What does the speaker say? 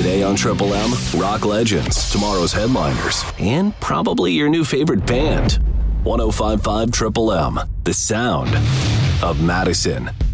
Today on Triple M, rock legends, tomorrow's headliners, and probably your new favorite band. 105.5 Triple M, the sound of Madison.